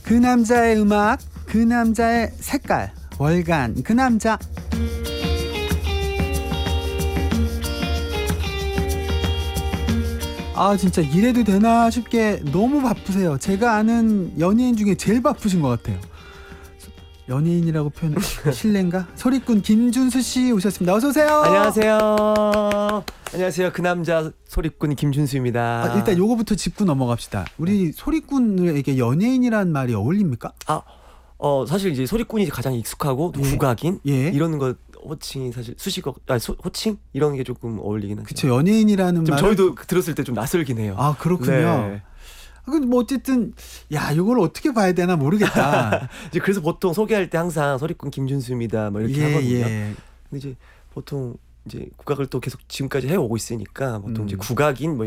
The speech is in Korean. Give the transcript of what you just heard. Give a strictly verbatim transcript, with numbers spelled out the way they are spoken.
그 남자의 음악, 그 남자의 색깔, 월간 그 남자. 아 진짜 이래도 되나 싶게 너무 바쁘세요. 제가 아는 연예인 중에 제일 바쁘신 것 같아요. 연예인이라고 표현 실례인가? 소리꾼 김준수 씨 오셨습니다. 어서 오세요. 안녕하세요. 안녕하세요. 그 남자 소리꾼 김준수입니다. 아, 일단 요거부터 짚고 넘어갑시다. 우리 네. 소리꾼에게 연예인이란 말이 어울립니까? 아, 어 사실 이제 소리꾼이 가장 익숙하고 예. 국악인 예. 이러는 것 호칭이 사실 수식어, 아 소, 호칭 이런 게 조금 어울리긴 하죠. 그렇죠. 연예인이라는 말 저희도 들었을 때 좀 낯설긴 해요. 아 그렇군요. 네. 근데 뭐 어쨌든 야 이걸 어떻게 봐야 되나 모르겠다. 이제 그래서 보통 소개할 때 항상 소리꾼 김준수입니다. 뭐 이렇게 예, 하거든요. 예. 근데 이제 보통 이제 국악을 또 계속 지금까지 해오고 있으니까 보통 음. 이제 국악인 뭐